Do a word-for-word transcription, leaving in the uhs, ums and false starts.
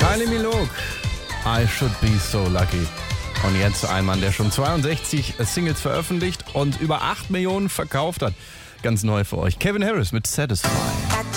Kylie Minogue, I Should Be So Lucky. Und jetzt ein Mann, der schon zweiundsechzig Singles veröffentlicht und über acht Millionen verkauft hat. Ganz neu für euch. Kevin Harris mit Satisfy.